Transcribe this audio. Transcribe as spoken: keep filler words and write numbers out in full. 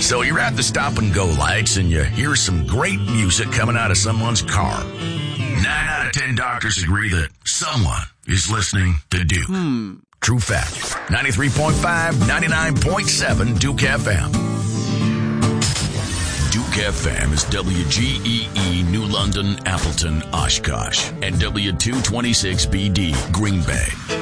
So you're at the stop-and-go lights and you hear some great music coming out of someone's car. Nine out of ten doctors agree that someone is listening to Duke. Hmm. True fact. ninety-three point five, ninety-nine point seven Duke F M. Duke F M is W G E E New London, Appleton, Oshkosh, and W two twenty-six B D, Green Bay.